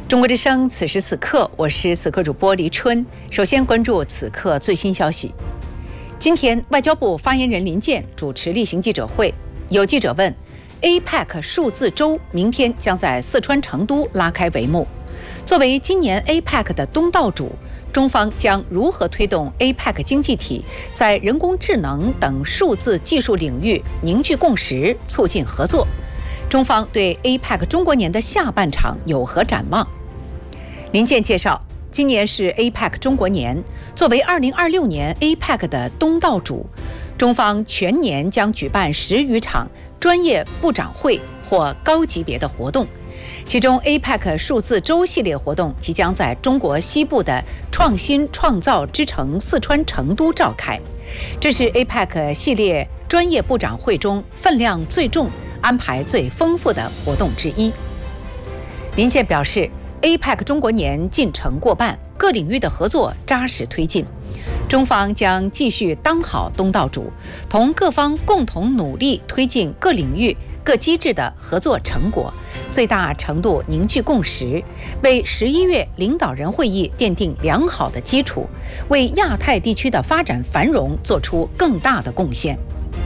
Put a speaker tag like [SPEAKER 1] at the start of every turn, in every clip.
[SPEAKER 1] 中国之声，此时此刻，我是此刻主播黎春。首先关注此刻最新消息。今天，外交部发言人林健主持例行记者会，有记者问 ：APEC 数字周明天将在四川成都拉开帷幕。作为今年 APEC 的东道主，中方将如何推动 APEC 经济体在人工智能等数字技术领域凝聚共识，促进合作？中方对 APEC 中国年的下半场有何展望？林健介绍，今年是 APEC 中国年，作为2026年 APEC 的东道主，中方全年将举办10余场专业部长会或高级别的活动。其中 APEC 数字周系列活动即将在中国西部的创新创造之城四川成都召开，这是 APEC 系列专业部长会中分量最重、安排最丰富的活动之一。林健表示，APEC 中国年进程过半，各领域的合作扎实推进。中方将继续当好东道主，同各方共同努力推进各领域、各机制的合作成果，最大程度凝聚共识，为11月领导人会议奠定良好的基础，为亚太地区的发展繁荣做出更大的贡献。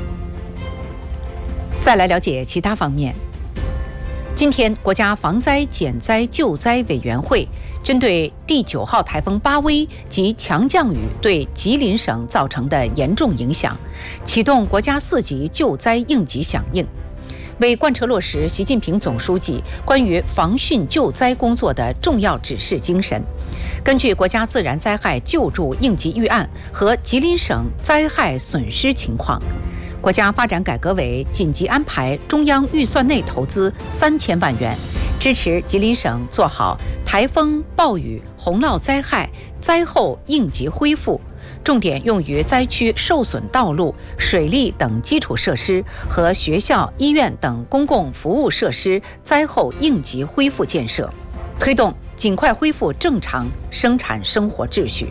[SPEAKER 1] 再来了解其他方面。今天，国家防灾减灾救灾委员会针对第9号台风巴威及强降雨对吉林省造成的严重影响，启动国家4级救灾应急响应，为贯彻落实习近平总书记关于防汛救灾工作的重要指示精神，根据国家自然灾害救助应急预案和吉林省灾害损失情况，国家发展改革委紧急安排中央预算内投资3000万元，支持吉林省做好台风、暴雨、洪涝灾害灾后应急恢复，重点用于灾区受损道路、水利等基础设施和学校、医院等公共服务设施灾后应急恢复建设，推动尽快恢复正常生产生活秩序。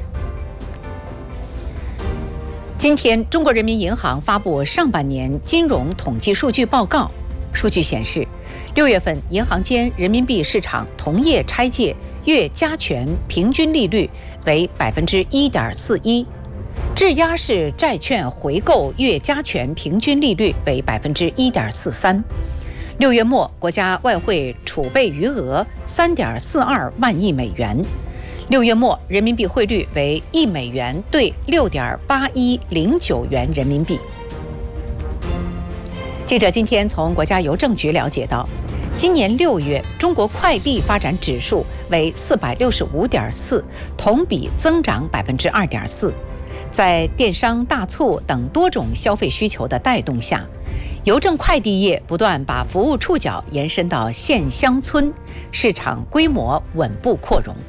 [SPEAKER 1] 今天，中国人民银行发布上半年金融统计数据报告。数据显示，6月份银行间人民币市场同业拆借月加权平均利率为1.41%，质押式债券回购月加权平均利率为1.43%。6月末，国家外汇储备余额3.42万亿美元。6月末，人民币汇率为1美元兑6.8109元人民币。记者今天从国家邮政局了解到，今年6月中国快递发展指数为465.4，同比增长2.4%。在电商大促等多种消费需求的带动下，邮政快递业不断把服务触角延伸到县乡村，市场规模稳步扩容。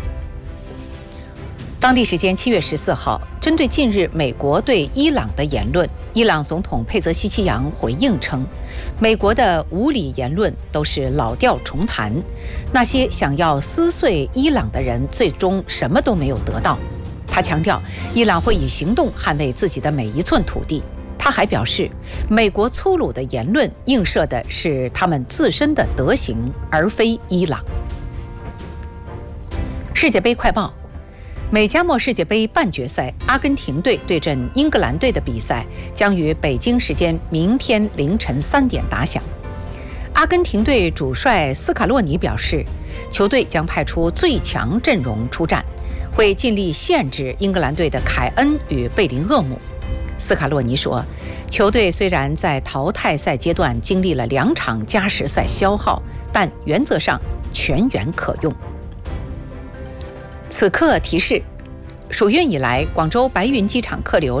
[SPEAKER 1] 当地时间7月14号，针对近日美国对伊朗的言论，伊朗总统佩泽希奇扬回应称，美国的无理言论都是老调重弹，那些想要撕碎伊朗的人最终什么都没有得到。他强调，伊朗会以行动捍卫自己的每一寸土地。他还表示，美国粗鲁的言论映射的是他们自身的德行，而非伊朗。世界杯快报。美加墨世界杯半决赛，阿根廷队对阵英格兰队的比赛将于北京时间明天凌晨3点打响。阿根廷队主帅斯卡洛尼表示，球队将派出最强阵容出战，会尽力限制英格兰队的凯恩与贝林厄姆。斯卡洛尼说，球队虽然在淘汰赛阶段经历了2场加时赛消耗，但原则上全员可用。此刻提示，暑运以来，广州白云机场客流